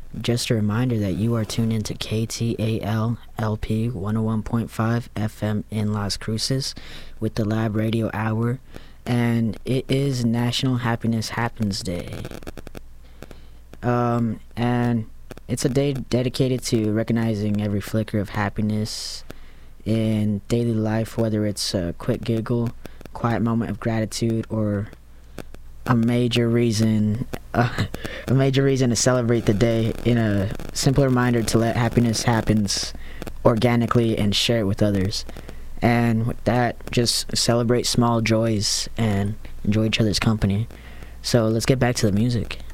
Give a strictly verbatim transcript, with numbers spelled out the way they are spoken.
just a reminder that you are tuned into K T A L L P one oh one point five F M in Las Cruces with the Lab Radio Hour, and it is National Happiness Happens Day. Um, and it's a day dedicated to recognizing every flicker of happiness in daily life, whether it's a quick giggle, quiet moment of gratitude, or a major reason uh, a major reason to celebrate the day, in a simple reminder to let happiness happens organically and share it with others. And with that, just celebrate small joys and enjoy each other's company. So let's get back to the music.